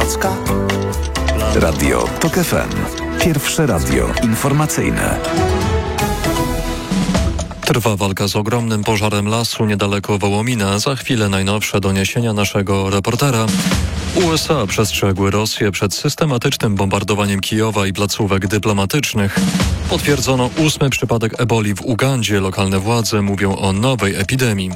Wysocka. Radio TOK FM. Pierwsze radio informacyjne. Trwa walka z ogromnym pożarem lasu niedaleko Wołomina. Za chwilę najnowsze doniesienia naszego reportera. USA przestrzegły Rosję przed systematycznym bombardowaniem Kijowa i placówek dyplomatycznych. Potwierdzono 8. przypadek eboli w Ugandzie. Lokalne władze mówią o nowej epidemii.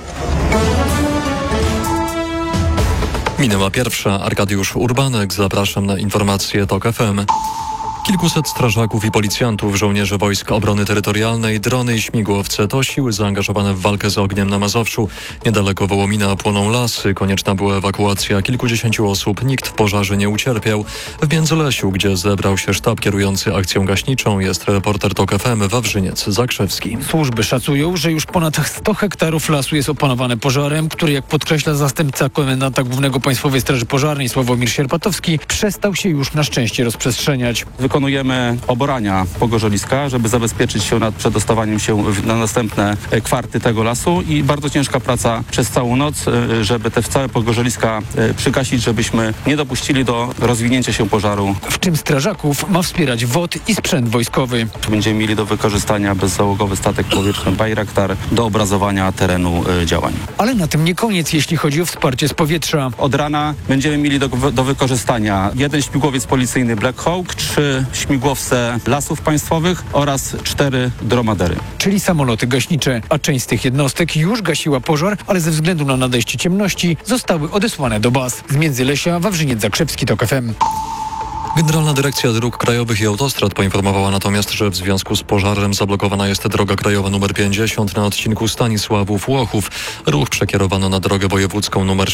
Minęła pierwsza. Arkadiusz Urbanek. Zapraszam na informacje TOK FM. Kilkuset strażaków i policjantów, żołnierzy Wojsk Obrony Terytorialnej, drony i śmigłowce to siły zaangażowane w walkę z ogniem na Mazowszu. Niedaleko Wołomina płoną lasy, konieczna była ewakuacja kilkudziesięciu osób, nikt w pożarze nie ucierpiał. W Międzylesiu, gdzie zebrał się sztab kierujący akcją gaśniczą, jest reporter TOK FM Wawrzyniec Zakrzewski. Służby szacują, że już ponad 100 hektarów lasu jest opanowane pożarem, który, jak podkreśla zastępca komendanta głównego Państwowej Straży Pożarnej Sławomir Sierpatowski, przestał się już na szczęście rozprzestrzeniać. Wykonujemy oborania pogorzeliska, żeby zabezpieczyć się nad przedostawaniem się na następne kwarty tego lasu i bardzo ciężka praca przez całą noc, żeby te całe pogorzeliska przygasić, żebyśmy nie dopuścili do rozwinięcia się pożaru. W czym strażaków ma wspierać WOT i sprzęt wojskowy. Będziemy mieli do wykorzystania bezzałogowy statek powietrzny Bayraktar do obrazowania terenu działań. Ale na tym nie koniec, jeśli chodzi o wsparcie z powietrza. Od rana będziemy mieli do wykorzystania 1 śmigłowiec policyjny Black Hawk, 3 śmigłowce Lasów Państwowych oraz 4 dromadery. Czyli samoloty gaśnicze, a część z tych jednostek już gasiła pożar, ale ze względu na nadejście ciemności zostały odesłane do baz. Z Międzylesia Wawrzyniec Zakrzewski, TOK FM. Generalna Dyrekcja Dróg Krajowych i Autostrad poinformowała natomiast, że w związku z pożarem zablokowana jest droga krajowa nr 50 na odcinku Stanisławów-Łochów. Ruch przekierowano na drogę wojewódzką nr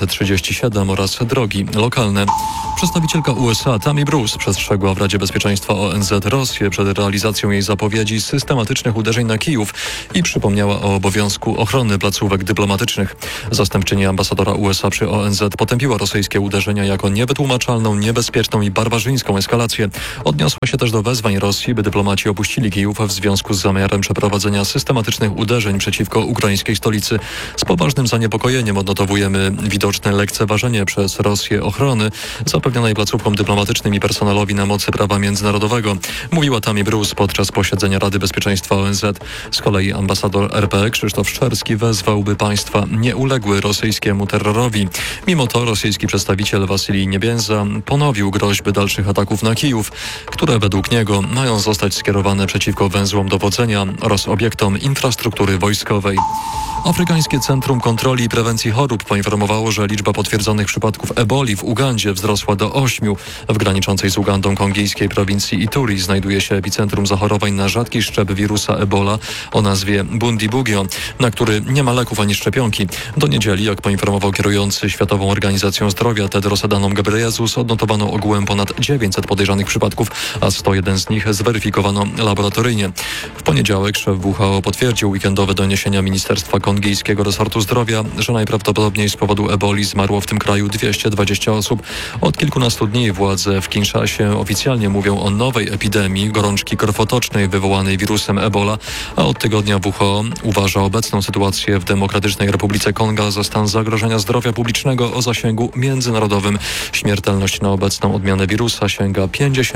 637 oraz drogi lokalne. Przedstawicielka USA Tammy Bruce przestrzegła w Radzie Bezpieczeństwa ONZ Rosję przed realizacją jej zapowiedzi systematycznych uderzeń na Kijów i przypomniała o obowiązku ochrony placówek dyplomatycznych. Zastępczyni ambasadora USA przy ONZ potępiła rosyjskie uderzenia jako niewytłumaczalną, niebezpieczną i barbarzyńską eskalację. Odniosła się też do wezwań Rosji, by dyplomaci opuścili Kijów w związku z zamiarem przeprowadzenia systematycznych uderzeń przeciwko ukraińskiej stolicy. Z poważnym zaniepokojeniem odnotowujemy widoczne lekceważenie przez Rosję ochrony zapewnionej placówkom dyplomatycznym i personelowi na mocy prawa międzynarodowego, mówiła Tammy Bruce podczas posiedzenia Rady Bezpieczeństwa ONZ. Z kolei ambasador RP Krzysztof Szczerski wezwał, by państwa nie uległy rosyjskiemu terrorowi. Mimo to rosyjski przedstawiciel Wasilij Niebienza ponowił groźby dalszych ataków na Kijów, które według niego mają zostać skierowane przeciwko węzłom dowodzenia oraz obiektom infrastruktury wojskowej. Afrykańskie Centrum Kontroli i Prewencji Chorób poinformowało, że liczba potwierdzonych przypadków eboli w Ugandzie wzrosła do 8. W graniczącej z Ugandą kongijskiej prowincji Ituri znajduje się epicentrum zachorowań na rzadki szczep wirusa Ebola o nazwie Bundibugyo, na który nie ma leków ani szczepionki. Do niedzieli, jak poinformował kierujący Światową Organizacją Zdrowia Tedros Adhanom Ghebreyesus, odnotowano ogółem ponad 900 podejrzanych przypadków, a 101 z nich zweryfikowano laboratoryjnie. W poniedziałek szef WHO potwierdził weekendowe doniesienia Ministerstwa Kongijskiego Resortu Zdrowia, że najprawdopodobniej z powodu eboli zmarło w tym kraju 220 osób. Od kilkunastu dni władze w Kinszasie oficjalnie mówią o nowej epidemii gorączki krwotocznej wywołanej wirusem Ebola, a od tygodnia WHO uważa obecną sytuację w Demokratycznej Republice Konga za stan zagrożenia zdrowia publicznego o zasięgu międzynarodowym. Śmiertelność na obecną odmianę wirusa sięga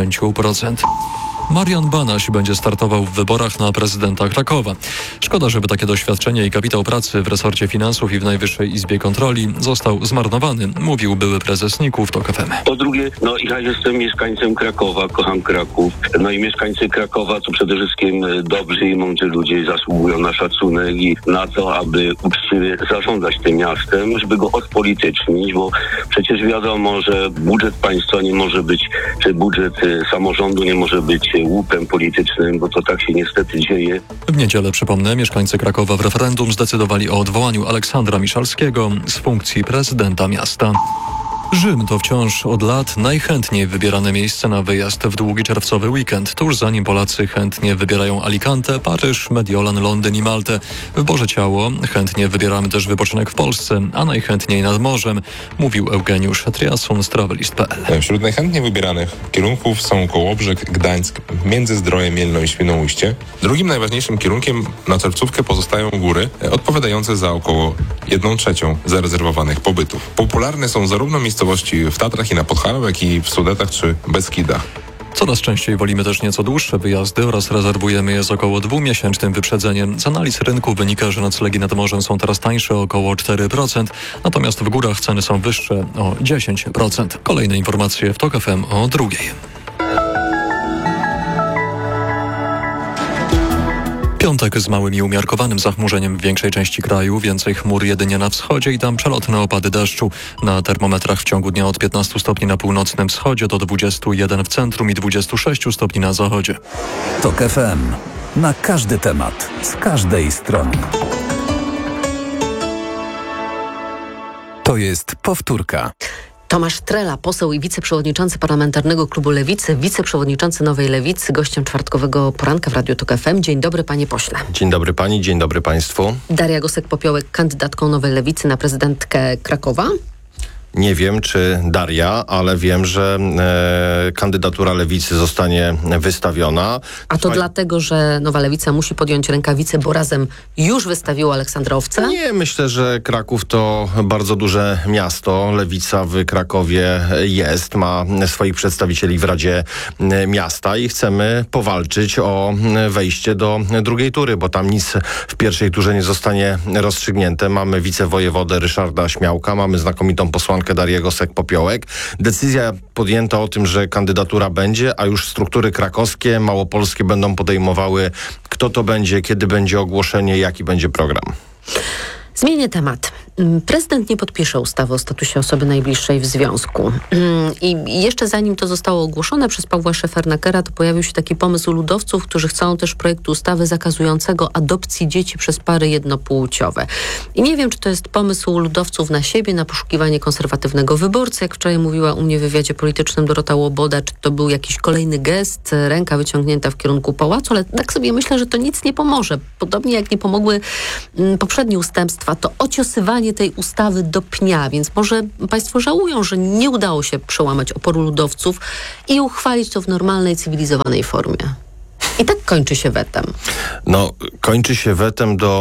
50%. Marian Banaś będzie startował w wyborach na prezydenta Krakowa. Szkoda, żeby takie doświadczenie i kapitał pracy w resorcie finansów i w Najwyższej Izbie Kontroli został zmarnowany, mówił były prezes NIK-u w TOK FM. Po drugie, ja jestem mieszkańcem Krakowa, kocham Kraków. I mieszkańcy Krakowa to przede wszystkim dobrzy i mądrzy ludzie zasługują na szacunek i na to, aby uczciwie zarządzać tym miastem, żeby go odpolitycznić, bo przecież wiadomo, że budżet państwa nie może być, czy budżet samorządu nie może być łupem politycznym, bo to tak się niestety dzieje. W niedzielę, przypomnę, mieszkańcy Krakowa w referendum zdecydowali o odwołaniu Aleksandra Miszalskiego z funkcji prezydenta miasta. Rzym to wciąż od lat najchętniej wybierane miejsce na wyjazd w długi czerwcowy weekend, tuż zanim Polacy chętnie wybierają Alicante, Paryż, Mediolan, Londyn i Maltę. W Boże Ciało chętnie wybieramy też wypoczynek w Polsce, a najchętniej nad morzem, mówił Eugeniusz Triasun z Travelist.pl. Wśród najchętniej wybieranych kierunków są Kołobrzeg, Gdańsk, Międzyzdroje, Mielno i Świnoujście. Drugim najważniejszym kierunkiem na czerwcówkę pozostają góry, odpowiadające za około 1/3 zarezerwowanych pobytów. Popularne są zarówno miejsca miejscowości w Tatrach i na Podhalu, jak i w Sudetach czy Beskidach. Coraz częściej wolimy też nieco dłuższe wyjazdy oraz rezerwujemy je z około 2-miesięcznym wyprzedzeniem. Z analiz rynku wynika, że noclegi nad morzem są teraz tańsze o około 4%, natomiast w górach ceny są wyższe o 10%. Kolejne informacje w TOK FM o 2:00. Piątek z małym i umiarkowanym zachmurzeniem w większej części kraju. Więcej chmur jedynie na wschodzie i tam przelotne opady deszczu. Na termometrach w ciągu dnia od 15 stopni na północnym wschodzie do 21 w centrum i 26 stopni na zachodzie. TOK FM. Na każdy temat. Z każdej strony. To jest powtórka. Tomasz Trela, poseł i wiceprzewodniczący Parlamentarnego Klubu Lewicy, wiceprzewodniczący Nowej Lewicy, gościem czwartkowego poranka w Radiu TOK FM. Dzień dobry, panie pośle. Dzień dobry pani, dzień dobry państwu. Daria Gosek-Popiołek, kandydatką Nowej Lewicy na prezydentkę Krakowa. Nie wiem, czy Daria, ale wiem, że kandydatura Lewicy zostanie wystawiona. A to dlatego, że Nowa Lewica musi podjąć rękawice, bo razem już wystawiło Aleksandra Owca? Nie, myślę, że Kraków to bardzo duże miasto. Lewica w Krakowie jest, ma swoich przedstawicieli w Radzie Miasta i chcemy powalczyć o wejście do drugiej tury, bo tam nic w pierwszej turze nie zostanie rozstrzygnięte. Mamy wicewojewodę Ryszarda Śmiałka, mamy znakomitą posłankę Darię Gosek-Popiołek. Decyzja podjęta o tym, że kandydatura będzie, a już struktury krakowskie, małopolskie będą podejmowały, kto to będzie, kiedy będzie ogłoszenie, jaki będzie program. Zmienię temat. Prezydent nie podpisze ustawy o statusie osoby najbliższej w związku. I jeszcze zanim to zostało ogłoszone przez Pawła Szefernakera, to pojawił się taki pomysł ludowców, którzy chcą też projektu ustawy zakazującego adopcji dzieci przez pary jednopłciowe. I nie wiem, czy to jest pomysł ludowców na siebie, na poszukiwanie konserwatywnego wyborcy, jak wczoraj mówiła u mnie w wywiadzie politycznym Dorota Łoboda, czy to był jakiś kolejny gest, ręka wyciągnięta w kierunku pałacu, ale tak sobie myślę, że to nic nie pomoże. Podobnie jak nie pomogły poprzednie ustępstwa, to ociosywanie tej ustawy do pnia, więc może państwo żałują, że nie udało się przełamać oporu ludowców i uchwalić to w normalnej, cywilizowanej formie. I tak kończy się wetem. No, kończy się wetem do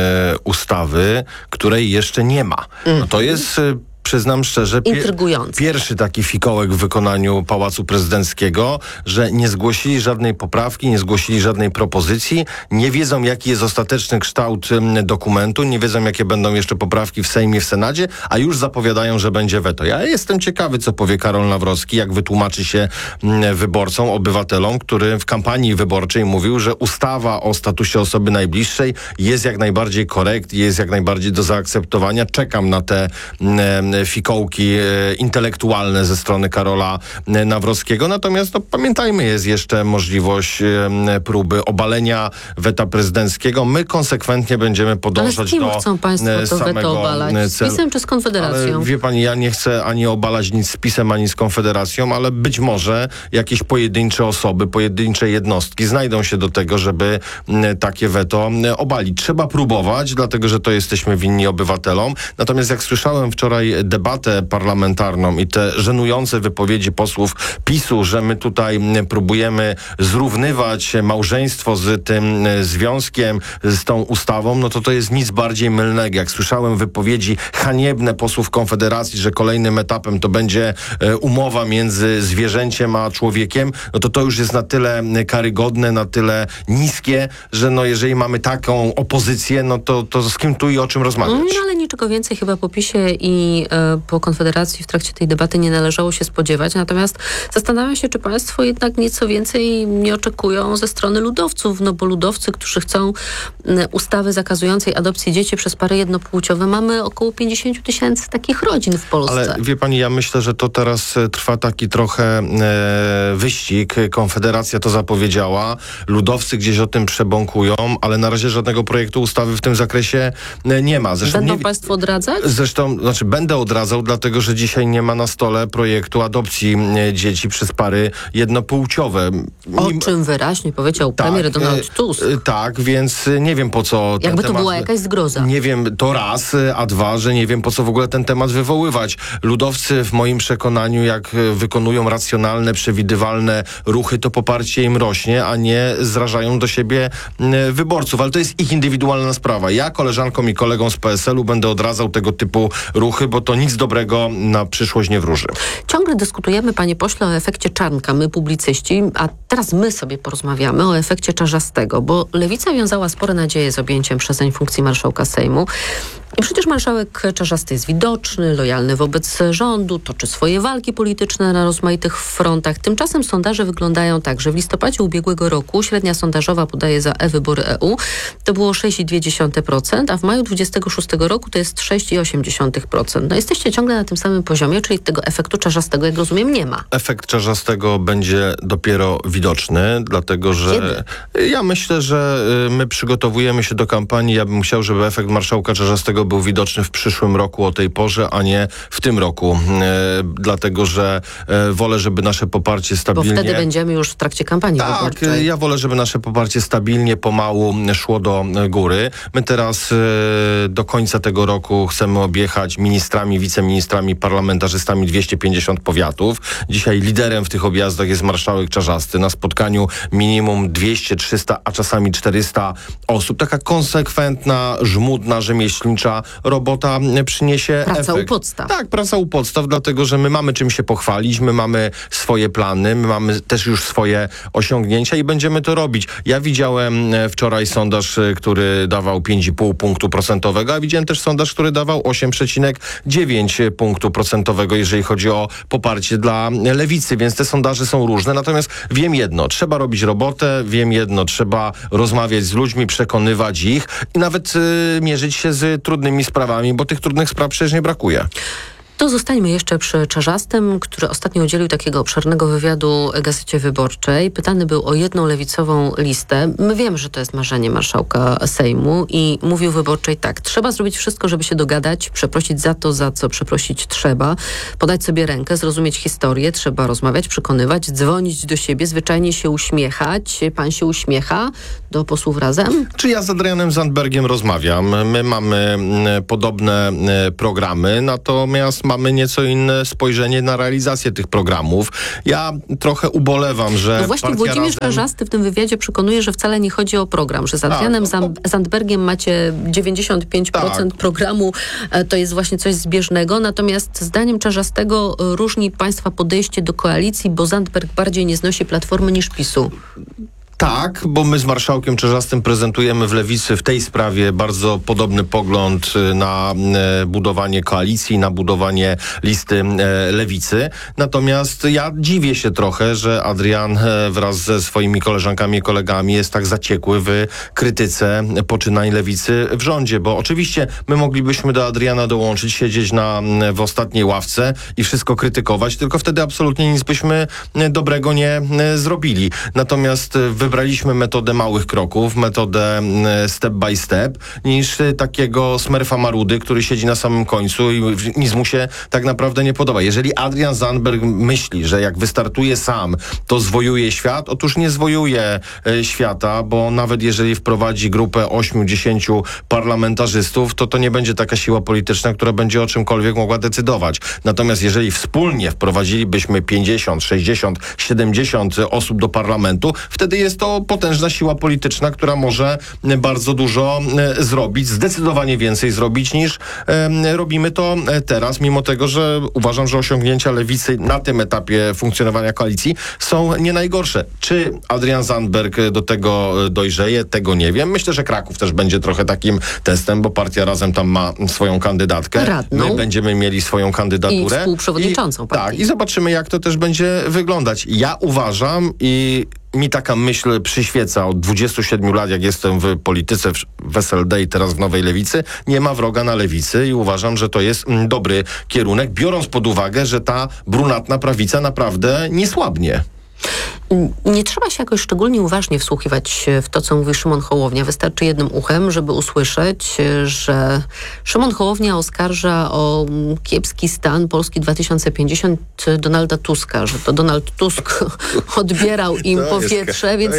ustawy, której jeszcze nie ma. No, to jest... Przyznam szczerze, pierwszy taki fikołek w wykonaniu Pałacu Prezydenckiego, że nie zgłosili żadnej poprawki, nie zgłosili żadnej propozycji, nie wiedzą, jaki jest ostateczny kształt dokumentu, nie wiedzą, jakie będą jeszcze poprawki w Sejmie, w Senacie, a już zapowiadają, że będzie weto. Ja jestem ciekawy, co powie Karol Nawrocki, jak wytłumaczy się wyborcom, obywatelom, który w kampanii wyborczej mówił, że ustawa o statusie osoby najbliższej jest jak najbardziej jest jak najbardziej do zaakceptowania. Czekam na te fikołki intelektualne ze strony Karola Nawrockiego. Natomiast pamiętajmy, jest jeszcze możliwość próby obalenia weta prezydenckiego. My konsekwentnie będziemy podążać do ale z kim chcą państwo to weto obalać? Z PiS-em czy z Konfederacją? Ale wie pani, ja nie chcę ani obalać nic z PiS-em, ani z Konfederacją, ale być może jakieś pojedyncze osoby, pojedyncze jednostki znajdą się do tego, żeby takie weto obalić. Trzeba próbować, dlatego że to jesteśmy winni obywatelom. Natomiast jak słyszałem wczoraj debatę parlamentarną i te żenujące wypowiedzi posłów PiS-u, że my tutaj próbujemy zrównywać małżeństwo z tym związkiem, z tą ustawą, no to jest nic bardziej mylnego. Jak słyszałem wypowiedzi haniebne posłów Konfederacji, że kolejnym etapem to będzie umowa między zwierzęciem a człowiekiem, no to już jest na tyle karygodne, na tyle niskie, że no jeżeli mamy taką opozycję, no to z kim tu i o czym rozmawiać? No ale niczego więcej chyba po PiS-ie i po Konfederacji w trakcie tej debaty nie należało się spodziewać. Natomiast zastanawiam się, czy państwo jednak nieco więcej nie oczekują ze strony ludowców, no bo ludowcy, którzy chcą ustawy zakazującej adopcji dzieci przez pary jednopłciowe, mamy około 50 000 takich rodzin w Polsce. Ale wie pani, ja myślę, że to teraz trwa taki trochę wyścig. Konfederacja to zapowiedziała, ludowcy gdzieś o tym przebąkują, ale na razie żadnego projektu ustawy w tym zakresie nie ma. Zresztą będą państwo odradzać? Zresztą, będę odradzał, dlatego że dzisiaj nie ma na stole projektu adopcji dzieci przez pary jednopłciowe. O czym wyraźnie powiedział premier Donald Tusk. Tak, więc nie wiem po co jakby to była jakaś zgroza. Nie wiem, to raz, a dwa, że nie wiem po co w ogóle ten temat wywoływać. Ludowcy w moim przekonaniu, jak wykonują racjonalne, przewidywalne ruchy, to poparcie im rośnie, a nie zrażają do siebie wyborców. Ale to jest ich indywidualna sprawa. Ja koleżankom i kolegom z PSL-u będę odradzał tego typu ruchy, bo to to nic dobrego na przyszłość nie wróży. Ciągle dyskutujemy, panie pośle, o efekcie Czarnka, my publicyści, a teraz my sobie porozmawiamy o efekcie Czarzastego, bo Lewica wiązała spore nadzieje z objęciem przezeń funkcji marszałka Sejmu. I przecież marszałek Czarzasty jest widoczny, lojalny wobec rządu, toczy swoje walki polityczne na rozmaitych frontach. Tymczasem sondaże wyglądają tak, że w listopadzie ubiegłego roku średnia sondażowa podaje za e-wybory EU to było 6,2%, a w maju 26 roku to jest 6,8%. No jesteście ciągle na tym samym poziomie, czyli tego efektu Czarzastego, jak rozumiem, nie ma. Efekt Czarzastego będzie dopiero widoczny, dlatego że ja myślę, że my przygotowujemy się do kampanii. Ja bym chciał, żeby efekt marszałka Czarzastego był widoczny w przyszłym roku o tej porze, a nie w tym roku. Dlatego, że wolę, żeby nasze poparcie stabilnie... Bo wtedy będziemy już w trakcie kampanii wyborczej. Tak, ja wolę, żeby nasze poparcie stabilnie, pomału szło do góry. My teraz do końca tego roku chcemy objechać ministrami, wiceministrami, parlamentarzystami 250 powiatów. Dzisiaj liderem w tych objazdach jest marszałek Czarzasty. Na spotkaniu minimum 200, 300, a czasami 400 osób. Taka konsekwentna, żmudna, rzemieślnicza robota przyniesie Praca efekt. u podstaw. Tak, praca u podstaw, dlatego że my mamy czym się pochwalić, my mamy swoje plany, my mamy też już swoje osiągnięcia i będziemy to robić. Ja widziałem wczoraj sondaż, który dawał 5,5 punktu procentowego, a widziałem też sondaż, który dawał 8,9 punktu procentowego, jeżeli chodzi o poparcie dla Lewicy, więc te sondaże są różne. Natomiast wiem jedno, trzeba robić robotę, wiem jedno, trzeba rozmawiać z ludźmi, przekonywać ich i nawet mierzyć się z trudnymi sprawami, bo tych trudnych spraw przecież nie brakuje. To zostańmy jeszcze przy Czarzastym, który ostatnio udzielił takiego obszernego wywiadu Gazecie Wyborczej. Pytany był o jedną lewicową listę. My wiemy, że to jest marzenie marszałka Sejmu i mówił Wyborczej tak. Trzeba zrobić wszystko, żeby się dogadać, przeprosić za to, za co przeprosić trzeba, podać sobie rękę, zrozumieć historię, trzeba rozmawiać, przekonywać, dzwonić do siebie, zwyczajnie się uśmiechać. Pan się uśmiecha do posłów Razem? Czy ja z Adrianem Zandbergiem rozmawiam? My mamy podobne programy, natomiast mamy nieco inne spojrzenie na realizację tych programów. Ja trochę ubolewam, że no właśnie Włodzimierz Czarzasty w tym wywiadzie przekonuje, że wcale nie chodzi o program, że z Adrianem Zandbergiem macie 95% programu, to jest właśnie coś zbieżnego, natomiast zdaniem Czarzastego różni państwa podejście do koalicji, bo Zandberg bardziej nie znosi Platformy niż PiS-u. Tak, bo my z marszałkiem Czarzastym prezentujemy w Lewicy w tej sprawie bardzo podobny pogląd na budowanie koalicji, na budowanie listy Lewicy. Natomiast ja dziwię się trochę, że Adrian wraz ze swoimi koleżankami i kolegami jest tak zaciekły w krytyce poczynań Lewicy w rządzie, bo oczywiście my moglibyśmy do Adriana dołączyć, siedzieć w ostatniej ławce i wszystko krytykować, tylko wtedy absolutnie nic byśmy dobrego nie zrobili. Natomiast wybraliśmy metodę małych kroków, metodę step by step, niż takiego smerfa marudy, który siedzi na samym końcu i nic mu się tak naprawdę nie podoba. Jeżeli Adrian Zandberg myśli, że jak wystartuje sam, to zwojuje świat, otóż nie zwojuje świata, bo nawet jeżeli wprowadzi grupę 8-10 parlamentarzystów, to nie będzie taka siła polityczna, która będzie o czymkolwiek mogła decydować. Natomiast jeżeli wspólnie wprowadzilibyśmy 50, 60, 70 osób do parlamentu, wtedy jest to potężna siła polityczna, która może bardzo dużo zrobić, zdecydowanie więcej zrobić niż robimy to teraz, mimo tego, że uważam, że osiągnięcia Lewicy na tym etapie funkcjonowania koalicji są nie najgorsze. Czy Adrian Zandberg do tego dojrzeje? Tego nie wiem. Myślę, że Kraków też będzie trochę takim testem, bo partia Razem tam ma swoją kandydatkę. Radną. My będziemy mieli swoją kandydaturę. I współprzewodniczącą partii. Tak, i zobaczymy, jak to też będzie wyglądać. Ja uważam i mi taka myśl przyświeca od 27 lat, jak jestem w polityce, w SLD i teraz w Nowej Lewicy, nie ma wroga na lewicy i uważam, że to jest dobry kierunek, biorąc pod uwagę, że ta brunatna prawica naprawdę nie słabnie. Nie trzeba się jakoś szczególnie uważnie wsłuchiwać w to, co mówi Szymon Hołownia. Wystarczy jednym uchem, żeby usłyszeć, że Szymon Hołownia oskarża o kiepski stan Polski 2050 Donalda Tuska, że to Donald Tusk odbierał im powietrze, więc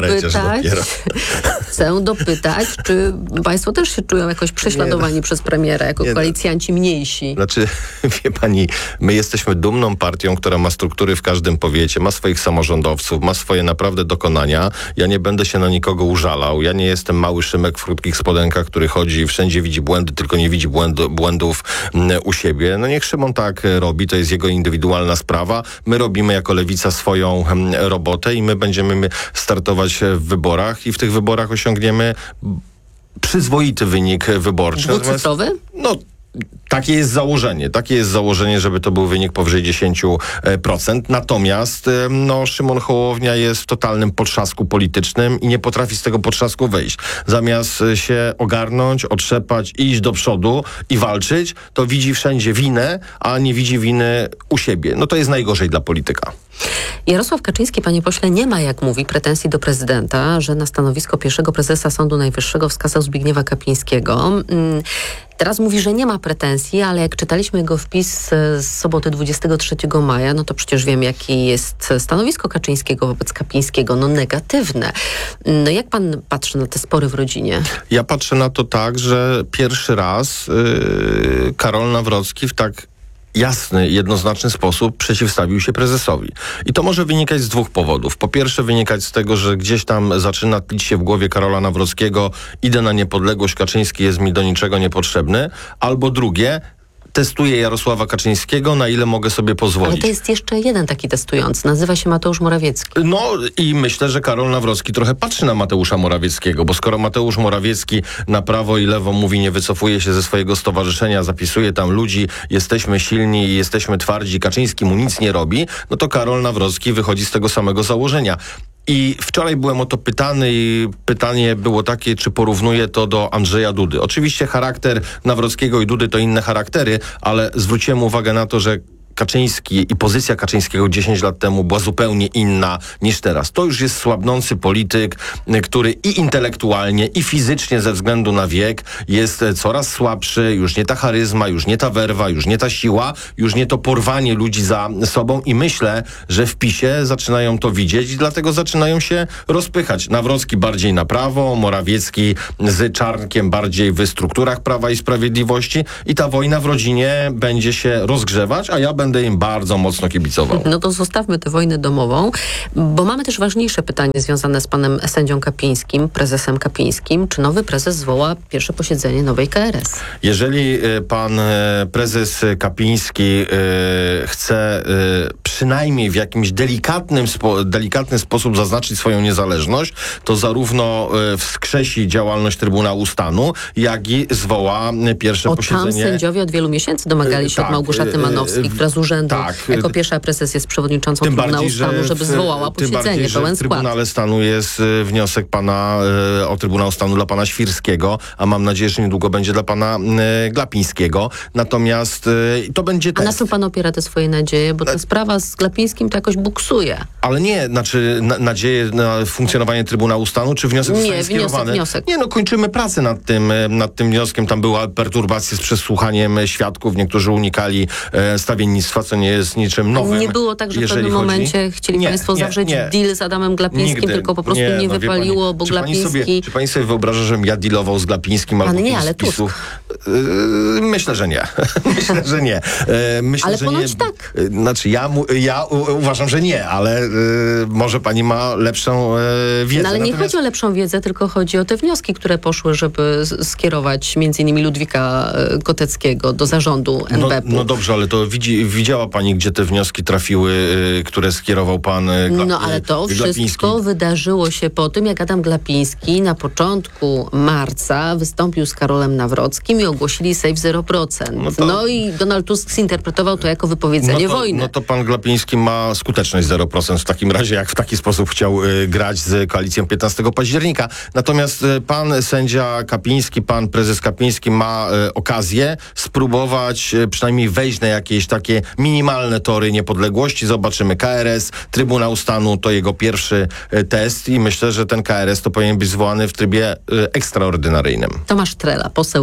chcę dopytać, czy państwo też się czują jakoś prześladowani przez premiera, jako koalicjanci mniejsi? Znaczy, wie pani, my jesteśmy dumną partią, która ma struktury w każdym powiecie, ma swoich samorządowców, ludowców, ma swoje naprawdę dokonania. Ja nie będę się na nikogo użalał. Ja nie jestem mały Szymek w krótkich spodenkach, który chodzi i wszędzie widzi błędy, tylko nie widzi błędów u siebie. No niech Szymon tak robi, to jest jego indywidualna sprawa. My robimy jako Lewica swoją robotę i my będziemy startować w wyborach i w tych wyborach osiągniemy przyzwoity wynik wyborczy. Dwucyfrowy? No, takie jest założenie, żeby to był wynik powyżej 10%. Natomiast Szymon Hołownia jest w totalnym potrzasku politycznym i nie potrafi z tego potrzasku wyjść. Zamiast się ogarnąć, otrzepać, iść do przodu i walczyć, to widzi wszędzie winę, a nie widzi winy u siebie. No to jest najgorzej dla polityka. Jarosław Kaczyński, panie pośle, nie ma, jak mówi, pretensji do prezydenta, że na stanowisko pierwszego prezesa Sądu Najwyższego wskazał Zbigniewa Kapińskiego. Teraz mówi, że nie ma pretensji, ale jak czytaliśmy jego wpis z soboty 23 maja, no to przecież wiem, jakie jest stanowisko Kaczyńskiego wobec Kapińskiego. No negatywne. No jak pan patrzy na te spory w rodzinie? Ja patrzę na to tak, że pierwszy raz Karol Nawrocki w tak jasny, jednoznaczny sposób przeciwstawił się prezesowi. I to może wynikać z dwóch powodów. Po pierwsze wynikać z tego, że gdzieś tam zaczyna tlić się w głowie Karola Nawrockiego, idę na niepodległość, Kaczyński jest mi do niczego niepotrzebny. Albo drugie, testuję Jarosława Kaczyńskiego, na ile mogę sobie pozwolić. Ale to jest jeszcze jeden taki testujący. Nazywa się Mateusz Morawiecki. No i myślę, że Karol Nawrocki trochę patrzy na Mateusza Morawieckiego, bo skoro Mateusz Morawiecki na prawo i lewo mówi, nie wycofuje się ze swojego stowarzyszenia, zapisuje tam ludzi, jesteśmy silni i jesteśmy twardzi, Kaczyński mu nic nie robi, no to Karol Nawrocki wychodzi z tego samego założenia. I wczoraj byłem o to pytany i pytanie było takie, czy porównuję to do Andrzeja Dudy. Oczywiście charakter Nawrockiego i Dudy to inne charaktery, ale zwróciłem uwagę na to, że Kaczyński i pozycja Kaczyńskiego 10 lat temu była zupełnie inna niż teraz. To już jest słabnący polityk, który i intelektualnie, i fizycznie ze względu na wiek jest coraz słabszy, już nie ta charyzma, już nie ta werwa, już nie ta siła, już nie to porwanie ludzi za sobą i myślę, że w PiS-ie zaczynają to widzieć i dlatego zaczynają się rozpychać. Nawrocki bardziej na prawo, Morawiecki z Czarnkiem bardziej w strukturach Prawa i Sprawiedliwości i ta wojna w rodzinie będzie się rozgrzewać, a ja będę im bardzo mocno kibicował. No to zostawmy tę wojnę domową, bo mamy też ważniejsze pytanie związane z panem sędzią Kapińskim, prezesem Kapińskim. Czy nowy prezes zwoła pierwsze posiedzenie nowej KRS? Jeżeli pan prezes Kapiński chce przynajmniej w jakimś delikatny sposób zaznaczyć swoją niezależność, to zarówno wskrzesi działalność Trybunału Stanu, jak i zwoła pierwsze posiedzenie. Tam sędziowie od wielu miesięcy domagali się od Małgorzaty Manowskiej, która z urzędu jako pierwsza prezes jest przewodniczącą Trybunału Stanu, żeby zwołała posiedzenie, pełen skład. W Trybunale Stanu jest wniosek pana o Trybunał Stanu dla pana Świrskiego, a mam nadzieję, że niedługo będzie dla pana Glapińskiego. Natomiast to będzie test. A na czym pan opiera te swoje nadzieje? Bo ta sprawa z Glapińskim to jakoś buksuje. Ale nie, nadzieję na funkcjonowanie Trybunału Stanu, czy wniosek zostanie skierowany? Wniosek. Nie, kończymy pracę nad tym wnioskiem. Tam była perturbacja z przesłuchaniem świadków. Niektórzy unikali stawiennictwa, co nie jest niczym nowym. Nie było tak, że w pewnym momencie chcieli państwo zawrzeć deal z Adamem Glapińskim, tylko po prostu nie wypaliło, bo Glapiński... Czy pani sobie wyobraża, żebym ja dealował z Glapińskim albo kimś z PiS-u? Myślę, że nie. Myślę, że nie. Ale ponoć tak. Znaczy ja uważam, że nie, ale może pani ma lepszą wiedzę. No ale nie chodzi o lepszą wiedzę, tylko chodzi o te wnioski, które poszły, żeby skierować m.in. Ludwika Koteckiego do zarządu NBP-u. No dobrze, ale to widziała pani, gdzie te wnioski trafiły, które skierował pan Glapiński? No ale to wszystko wydarzyło się po tym, jak Adam Glapiński na początku marca wystąpił z Karolem Nawrockim i ogłosili Save 0%. No i Donald Tusk zinterpretował to jako wypowiedzenie wojny. No to pan Glapiński ma skuteczność 0% w takim razie, jak w taki sposób chciał grać z koalicją 15 października. Natomiast pan sędzia Kapiński, pan prezes Kapiński ma okazję spróbować przynajmniej wejść na jakieś takie minimalne tory niepodległości. Zobaczymy KRS, Trybunał Stanu, to jego pierwszy test i myślę, że ten KRS to powinien być zwołany w trybie ekstraordynaryjnym. Tomasz Trela, poseł i wiceprezes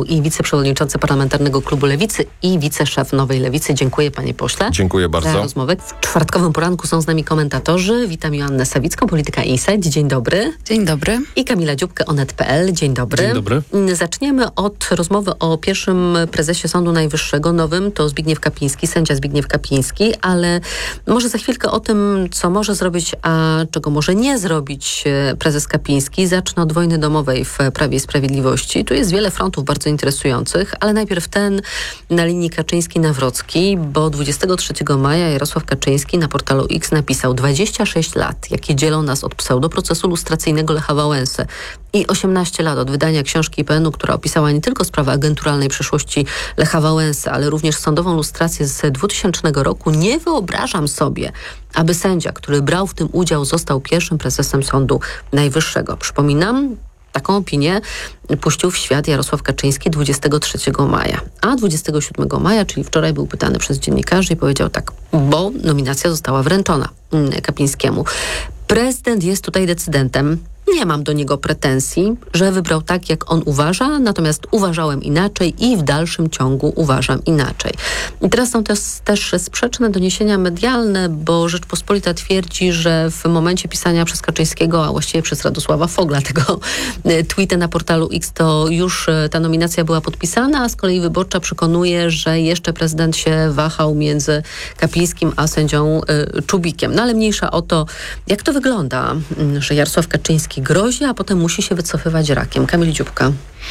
wiceprzewodniczący Parlamentarnego Klubu Lewicy i wiceszef Nowej Lewicy. Dziękuję, panie pośle. Dziękuję bardzo. Za rozmowę. W czwartkowym poranku są z nami komentatorzy. Witam Joannę Sawicką, Polityka Insight. Dzień dobry. Dzień dobry. I Kamila Dziubkę, Onet.pl. Dzień dobry. Dzień dobry. Zaczniemy od rozmowy o pierwszym prezesie Sądu Najwyższego, nowym. To Zbigniew Kapiński, sędzia Zbigniew Kapiński, ale może za chwilkę o tym, co może zrobić, a czego może nie zrobić prezes Kapiński. Zacznę od wojny domowej w Prawie i Sprawiedliwości. Tu jest wiele frontów bardzo interesujących, ale najpierw ten na linii Kaczyński-Nawrocki, bo 23 maja Jarosław Kaczyński na portalu X napisał: 26 lat, jakie dzielą nas od pseudoprocesu lustracyjnego Lecha Wałęsy i 18 lat od wydania książki IPN-u, która opisała nie tylko sprawę agenturalnej przeszłości Lecha Wałęsy, ale również sądową lustrację z 2000 roku. Nie wyobrażam sobie, aby sędzia, który brał w tym udział, został pierwszym prezesem Sądu Najwyższego. Przypominam, taką opinię puścił w świat Jarosław Kaczyński 23 maja. A 27 maja, czyli wczoraj, był pytany przez dziennikarzy i powiedział tak, bo nominacja została wręczona Kapińskiemu. Prezydent jest tutaj decydentem. Nie mam do niego pretensji, że wybrał tak, jak on uważa, natomiast uważałem inaczej i w dalszym ciągu uważam inaczej. I teraz są też sprzeczne doniesienia medialne, bo Rzeczpospolita twierdzi, że w momencie pisania przez Kaczyńskiego, a właściwie przez Radosława Fogla, tego tweeta na portalu X, to już ta nominacja była podpisana, a z kolei Wyborcza przekonuje, że jeszcze prezydent się wahał między Kapińskim a sędzią Czubikiem. No ale mniejsza o to, jak to wygląda, że Jarosław Kaczyński grozi, a potem musi się wycofywać rakiem. Kamil Dziubka.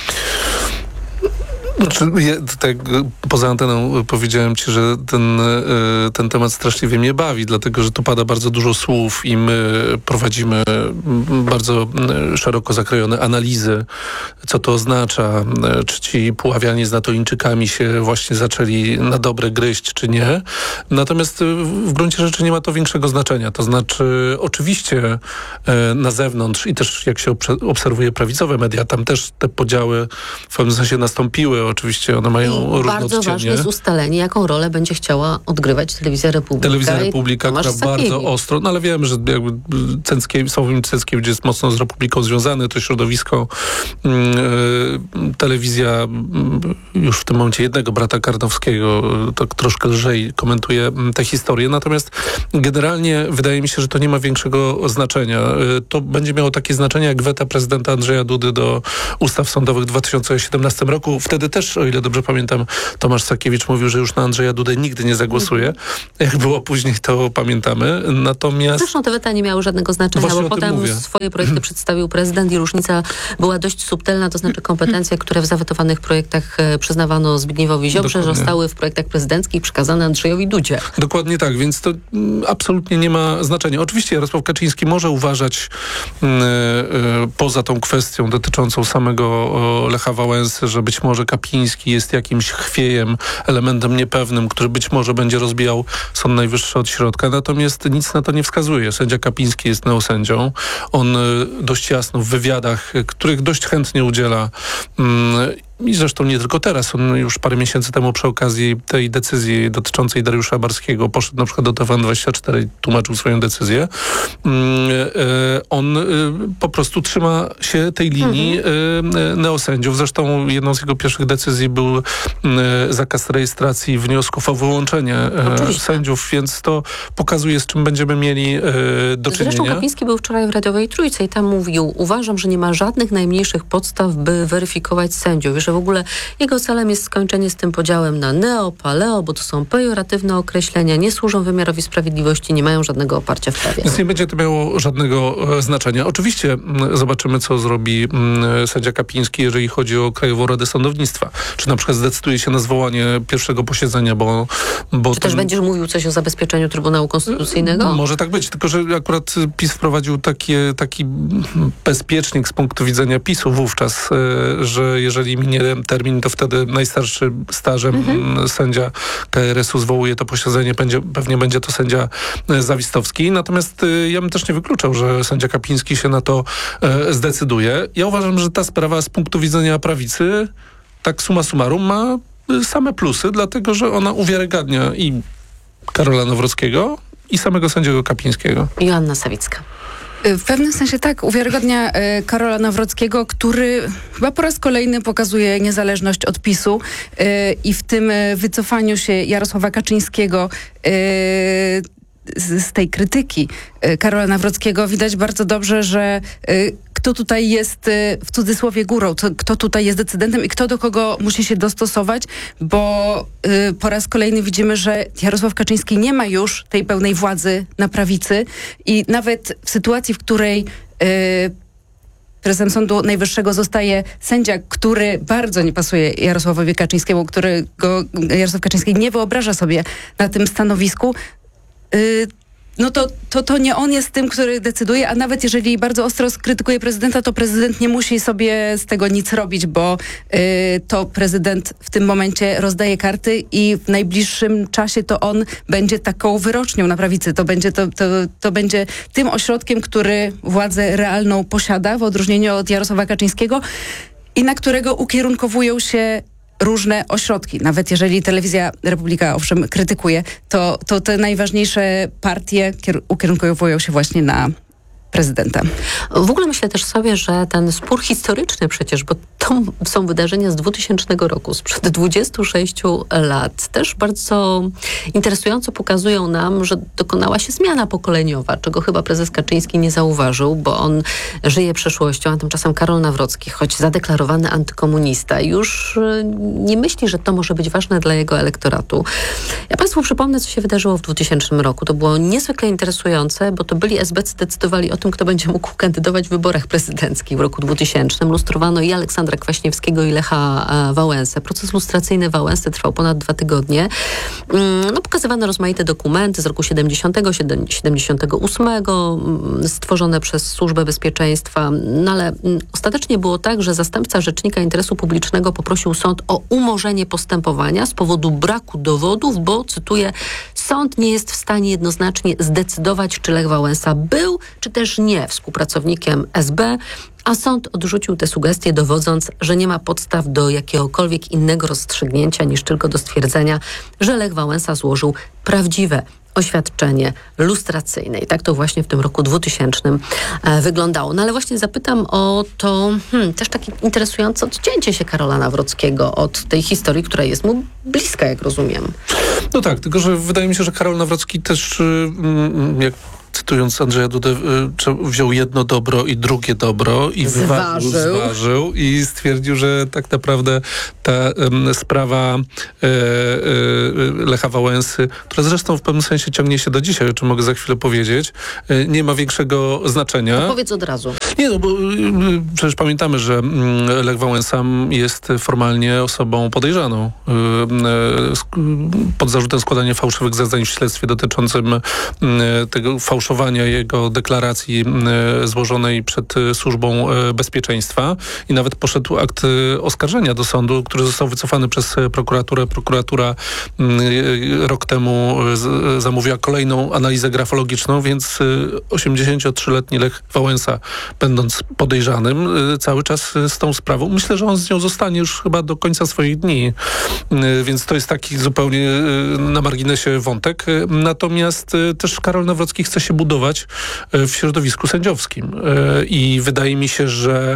Znaczy, tak poza anteną powiedziałem ci, że ten temat straszliwie mnie bawi, dlatego że tu pada bardzo dużo słów i my prowadzimy bardzo szeroko zakrojone analizy, co to oznacza, czy ci Puławianie z Natoińczykami się właśnie zaczęli na dobre gryźć, czy nie. Natomiast w gruncie rzeczy nie ma to większego znaczenia. To znaczy oczywiście na zewnątrz i też jak się obserwuje prawicowe media, tam też te podziały w pewnym sensie nastąpiły. Oczywiście one mają różne bardzo odcienie. ważne jest ustalenie, jaką rolę będzie chciała odgrywać Telewizja Republika. Telewizja Republika, która bardzo ostro, no ale wiemy, że jakby Sławomir Cęckiewicz jest mocno z Republiką związany, to środowisko. Telewizja już w tym momencie jednego brata Karnowskiego tak troszkę lżej komentuje tę historię, natomiast generalnie wydaje mi się, że to nie ma większego znaczenia. To będzie miało takie znaczenie jak weta prezydenta Andrzeja Dudy do ustaw sądowych w 2017 roku. Wtedy też, o ile dobrze pamiętam, Tomasz Sakiewicz mówił, że już na Andrzeja Dudę nigdy nie zagłosuje. Jak było później, to pamiętamy. Natomiast... Zresztą te weta nie miały żadnego znaczenia, bo potem swoje projekty przedstawił prezydent i różnica była dość subtelna, to znaczy kompetencje, które w zawetowanych projektach przyznawano Zbigniewowi Ziobrze, Dokładnie. zostały w projektach prezydenckich przekazane Andrzejowi Dudzie. Dokładnie tak, więc to absolutnie nie ma znaczenia. Oczywiście Jarosław Kaczyński może uważać poza tą kwestią dotyczącą samego Lecha Wałęsy, że być może Kapiński jest jakimś chwiejem, elementem niepewnym, który być może będzie rozbijał Sąd Najwyższy od środka. Natomiast nic na to nie wskazuje. Sędzia Kapiński jest neosędzią. On dość jasno w wywiadach, których dość chętnie udziela, i zresztą nie tylko teraz. On już parę miesięcy temu przy okazji tej decyzji dotyczącej Dariusza Barskiego poszedł na przykład do TVN24 i tłumaczył swoją decyzję. On po prostu trzyma się tej linii neosędziów. Zresztą jedną z jego pierwszych decyzji był zakaz rejestracji wniosków o wyłączenie sędziów, więc to pokazuje, z czym będziemy mieli do czynienia. Zresztą Kapiński był wczoraj w Radiowej Trójce i tam mówił: uważam, że nie ma żadnych najmniejszych podstaw, by weryfikować sędziów. Że w ogóle jego celem jest skończenie z tym podziałem na neo, paleo, bo to są pejoratywne określenia, nie służą wymiarowi sprawiedliwości, nie mają żadnego oparcia w prawie. Więc nie będzie to miało żadnego znaczenia. Oczywiście zobaczymy, co zrobi sędzia Kapiński, jeżeli chodzi o Krajową Radę Sądownictwa. Czy na przykład zdecyduje się na zwołanie pierwszego posiedzenia, bo Czy też będziesz mówił coś o zabezpieczeniu Trybunału Konstytucyjnego? Może tak być, tylko że akurat PiS wprowadził taki bezpiecznik z punktu widzenia PiS-u wówczas, że jeżeli minie termin, to wtedy najstarszy stażem sędzia KRS-u zwołuje to posiedzenie, pewnie będzie to sędzia Zawistowski. Natomiast ja bym też nie wykluczał, że sędzia Kapiński się na to zdecyduje. Ja uważam, że ta sprawa z punktu widzenia prawicy, tak summa summarum, ma same plusy, dlatego że ona uwiarygadnia i Karola Nawrockiego, i samego sędziego Kapińskiego. Joanna Sawicka. W pewnym sensie tak, uwiarygodnia Karola Nawrockiego, który chyba po raz kolejny pokazuje niezależność od PiS-u i w tym wycofaniu się Jarosława Kaczyńskiego z tej krytyki Karola Nawrockiego widać bardzo dobrze, że kto tutaj jest w cudzysłowie górą, kto tutaj jest decydentem i kto do kogo musi się dostosować, bo po raz kolejny widzimy, że Jarosław Kaczyński nie ma już tej pełnej władzy na prawicy i nawet w sytuacji, w której prezesem Sądu Najwyższego zostaje sędzia, który bardzo nie pasuje Jarosławowi Kaczyńskiemu, którego Jarosław Kaczyński nie wyobraża sobie na tym stanowisku, no to nie on jest tym, który decyduje, a nawet jeżeli bardzo ostro skrytykuje prezydenta, to prezydent nie musi sobie z tego nic robić, bo to prezydent w tym momencie rozdaje karty i w najbliższym czasie to on będzie taką wyrocznią na prawicy. To będzie tym ośrodkiem, który władzę realną posiada, w odróżnieniu od Jarosława Kaczyńskiego i na którego ukierunkowują się różne ośrodki. Nawet jeżeli Telewizja Republika owszem krytykuje, to te najważniejsze partie ukierunkowują się właśnie na prezydenta. W ogóle myślę też sobie, że ten spór historyczny przecież, bo to są wydarzenia z 2000 roku, sprzed 26 lat, też bardzo interesująco pokazują nam, że dokonała się zmiana pokoleniowa, czego chyba prezes Kaczyński nie zauważył, bo on żyje przeszłością, a tymczasem Karol Nawrocki, choć zadeklarowany antykomunista, już nie myśli, że to może być ważne dla jego elektoratu. Ja Państwu przypomnę, co się wydarzyło w 2000 roku. To było niezwykle interesujące, bo to byli esbecy decydowali o tym, kto będzie mógł kandydować w wyborach prezydenckich w roku 2000. Lustrowano i Aleksandra Kwaśniewskiego, i Lecha Wałęsę. Proces lustracyjny Wałęsy trwał ponad 2 tygodnie. Pokazywano rozmaite dokumenty z roku 70, 78, stworzone przez Służbę Bezpieczeństwa. Ale ostatecznie było tak, że zastępca Rzecznika Interesu Publicznego poprosił sąd o umorzenie postępowania z powodu braku dowodów, bo, cytuję, sąd nie jest w stanie jednoznacznie zdecydować, czy Lech Wałęsa był, czy też nie współpracownikiem SB, a sąd odrzucił te sugestie, dowodząc, że nie ma podstaw do jakiegokolwiek innego rozstrzygnięcia niż tylko do stwierdzenia, że Lech Wałęsa złożył prawdziwe oświadczenie lustracyjne. I tak to właśnie w tym roku 2000 wyglądało. No ale właśnie zapytam o to też takie interesujące odcięcie się Karola Nawrockiego od tej historii, która jest mu bliska, jak rozumiem. No tak, tylko że wydaje mi się, że Karol Nawrocki też, jak cytując Andrzeja Dudę, wziął jedno dobro i drugie dobro i zważył i stwierdził, że tak naprawdę ta sprawa Lecha Wałęsy, która zresztą w pewnym sensie ciągnie się do dzisiaj, o czym mogę za chwilę powiedzieć, nie ma większego znaczenia. To powiedz od razu. Nie, no bo przecież pamiętamy, że Lech Wałęsa jest formalnie osobą podejrzaną pod zarzutem składania fałszywych zeznań w śledztwie dotyczącym tego fałszowania jego deklaracji złożonej przed Służbą Bezpieczeństwa i nawet poszedł akt oskarżenia do sądu, który został wycofany przez prokuraturę. Prokuratura rok temu zamówiła kolejną analizę grafologiczną, więc 83-letni Lech Wałęsa, będąc podejrzanym cały czas z tą sprawą, myślę, że on z nią zostanie już chyba do końca swoich dni, więc to jest taki zupełnie na marginesie wątek. Natomiast też Karol Nawrocki chce się budować w środowisku sędziowskim i wydaje mi się, że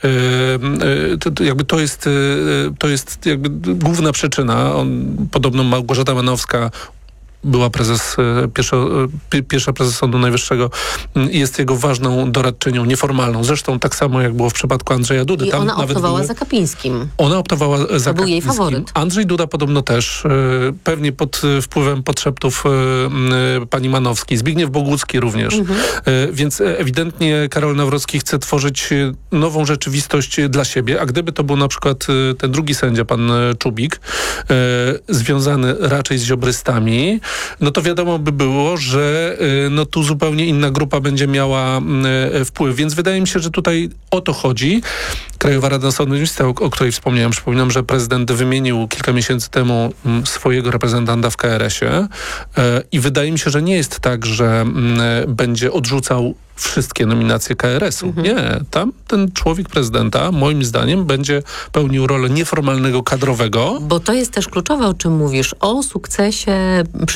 to jest jakby główna przyczyna. Podobno Małgorzata Manowska, była pierwsza prezes Sądu Najwyższego, jest jego ważną doradczynią nieformalną. Zresztą tak samo jak było w przypadku Andrzeja Dudy. I ona optowała za Kapińskim. Ona optowała za Kapińskim. To był jej faworyt. Andrzej Duda podobno też. Pewnie pod wpływem podszeptów pani Manowskiej. Zbigniew Bogucki również. Więc ewidentnie Karol Nawrocki chce tworzyć nową rzeczywistość dla siebie, a gdyby to był na przykład ten drugi sędzia, pan Czubik, związany raczej z ziobrystami, no to wiadomo by było, że no tu zupełnie inna grupa będzie miała wpływ. Więc wydaje mi się, że tutaj o to chodzi. Krajowa Rada Sądownictwa, o której wspomniałem. Przypominam, że prezydent wymienił kilka miesięcy temu swojego reprezentanta w KRS-ie i wydaje mi się, że nie jest tak, że będzie odrzucał wszystkie nominacje KRS-u. Nie, tam ten człowiek prezydenta, moim zdaniem, będzie pełnił rolę nieformalnego kadrowego. Bo to jest też kluczowe, o czym mówisz, o sukcesie przy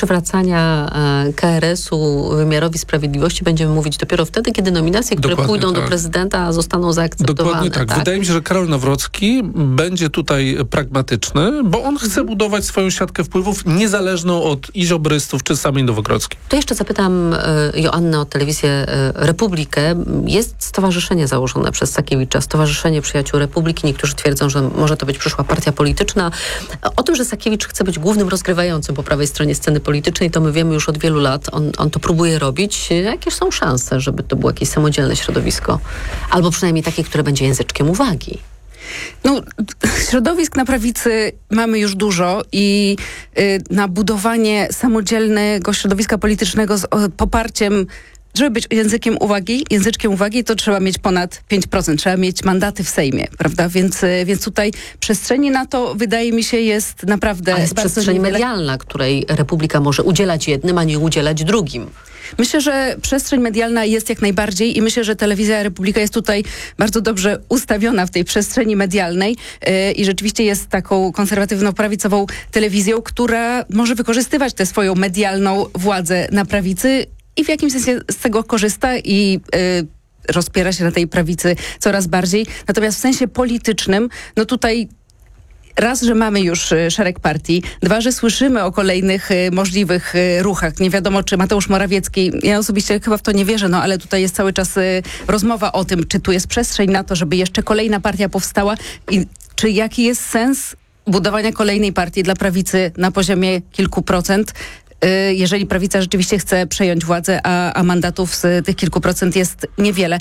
przywracania KRS-u wymiarowi sprawiedliwości będziemy mówić dopiero wtedy, kiedy nominacje, które pójdą do prezydenta, zostaną zaakceptowane. Dokładnie tak. Wydaje mi się, że Karol Nawrocki będzie tutaj pragmatyczny, bo on chce budować swoją siatkę wpływów niezależną od i ziobrystów, czy samej Nowogrodzkiej. To jeszcze zapytam Joannę o telewizję Republikę. Jest stowarzyszenie założone przez Sakiewicza, Stowarzyszenie Przyjaciół Republiki. Niektórzy twierdzą, że może to być przyszła partia polityczna. O tym, że Sakiewicz chce być głównym rozgrywającym po prawej stronie sceny politycznej, to my wiemy już od wielu lat. On to próbuje robić. Jakież są szanse, żeby to było jakieś samodzielne środowisko? Albo przynajmniej takie, które będzie języczkiem uwagi. No, środowisk na prawicy mamy już dużo i na budowanie samodzielnego środowiska politycznego z poparciem, żeby być języczkiem uwagi, to trzeba mieć ponad 5%, trzeba mieć mandaty w Sejmie, prawda? Więc tutaj przestrzeni na to, wydaje mi się, jest naprawdę... Ale jest przestrzeń medialna, której Republika może udzielać jednym, a nie udzielać drugim. Myślę, że przestrzeń medialna jest jak najbardziej i myślę, że Telewizja Republika jest tutaj bardzo dobrze ustawiona w tej przestrzeni medialnej i rzeczywiście jest taką konserwatywno-prawicową telewizją, która może wykorzystywać tę swoją medialną władzę na prawicy i w jakimś sensie z tego korzysta i rozpiera się na tej prawicy coraz bardziej. Natomiast w sensie politycznym, no tutaj raz, że mamy już szereg partii, dwa, że słyszymy o kolejnych możliwych ruchach. Nie wiadomo, czy Mateusz Morawiecki, ja osobiście chyba w to nie wierzę, no ale tutaj jest cały czas rozmowa o tym, czy tu jest przestrzeń na to, żeby jeszcze kolejna partia powstała i czy jaki jest sens budowania kolejnej partii dla prawicy na poziomie kilku procent, jeżeli prawica rzeczywiście chce przejąć władzę, a mandatów z tych kilku procent jest niewiele.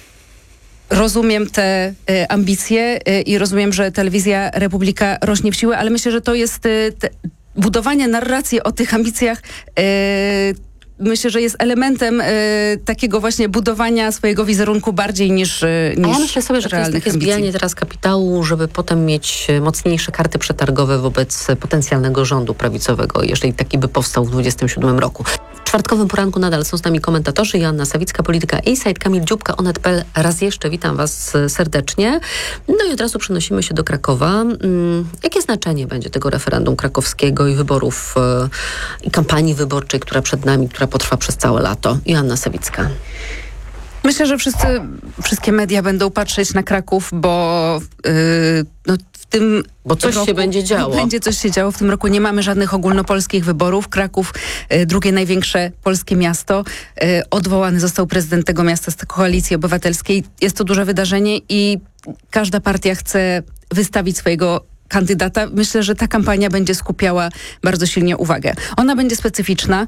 Rozumiem te ambicje i rozumiem, że Telewizja Republika rośnie w siłę, ale myślę, że to jest budowanie narracji o tych ambicjach. Myślę, że jest elementem takiego właśnie budowania swojego wizerunku bardziej niż a ja myślę sobie, że to jest takie zbijanie teraz kapitału, żeby potem mieć mocniejsze karty przetargowe wobec potencjalnego rządu prawicowego, jeżeli taki by powstał w 2027 roku. W czwartkowym poranku nadal są z nami komentatorzy Joanna Sawicka, Polityka Insight, Kamil Dziubka, Onet.pl. Raz jeszcze witam Was serdecznie. No i od razu przenosimy się do Krakowa. Jakie znaczenie będzie tego referendum krakowskiego i wyborów i kampanii wyborczej, która przed nami, która potrwa przez całe lato? Joanna Sawicka. Myślę, że wszystkie media będą patrzeć na Kraków, bo w tym coś roku się będzie działo. Będzie coś się działo. W tym roku nie mamy żadnych ogólnopolskich wyborów. Kraków, drugie największe polskie miasto. Odwołany został prezydent tego miasta z Koalicji Obywatelskiej. Jest to duże wydarzenie i każda partia chce wystawić swojego kandydata. Myślę, że ta kampania będzie skupiała bardzo silnie uwagę. Ona będzie specyficzna,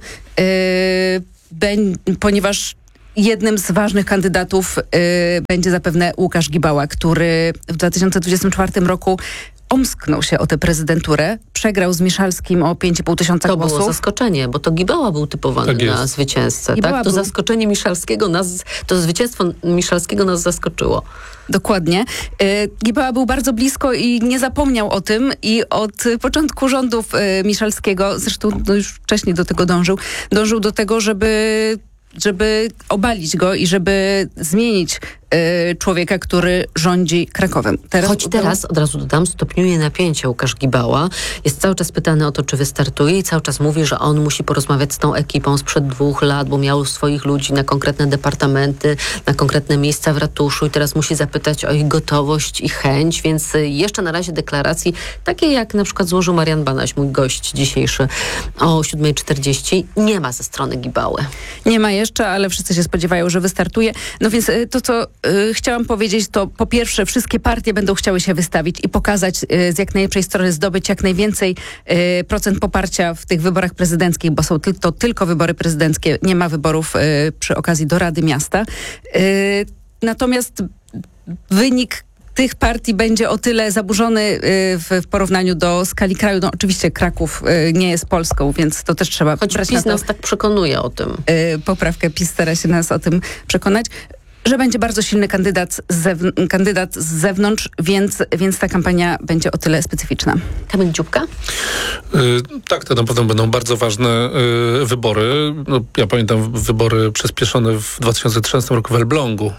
ponieważ jednym z ważnych kandydatów będzie zapewne Łukasz Gibała, który w 2024 roku omsknął się o tę prezydenturę, przegrał z Miszalskim o 5,5 tysiąca głosów. To było zaskoczenie, bo to Gibała był typowany na zwycięzcę. Tak? To zaskoczenie Miszalskiego to zwycięstwo Miszalskiego nas zaskoczyło. Dokładnie. Gibała był bardzo blisko i nie zapomniał o tym i od początku rządów Miszalskiego, zresztą już wcześniej do tego dążył do tego, żeby obalić go i żeby zmienić człowieka, który rządzi Krakowem. Teraz, od razu dodam, stopniuje napięcie Łukasz Gibała. Jest cały czas pytany o to, czy wystartuje i cały czas mówi, że on musi porozmawiać z tą ekipą sprzed 2 lat, bo miał swoich ludzi na konkretne departamenty, na konkretne miejsca w ratuszu i teraz musi zapytać o ich gotowość i chęć, więc jeszcze na razie deklaracji, takie jak na przykład złożył Marian Banaś, mój gość dzisiejszy o 7:40, nie ma ze strony Gibały. Nie ma jeszcze, ale wszyscy się spodziewają, że wystartuje. No więc to, co chciałam powiedzieć, to po pierwsze wszystkie partie będą chciały się wystawić i pokazać z jak najlepszej strony, zdobyć jak najwięcej procent poparcia w tych wyborach prezydenckich, bo są to tylko wybory prezydenckie, nie ma wyborów przy okazji do Rady Miasta. Natomiast wynik tych partii będzie o tyle zaburzony w porównaniu do skali kraju. No oczywiście Kraków nie jest Polską, więc to też trzeba brać na to. PiS nas tak przekonuje o tym. Poprawkę PiS stara się nas o tym przekonać, że będzie bardzo silny kandydat z zewnątrz, więc ta kampania będzie o tyle specyficzna. Kamil Dziubka? Tak, to na pewno będą bardzo ważne wybory. No, ja pamiętam wybory przyspieszone w 2013 roku w Elblągu.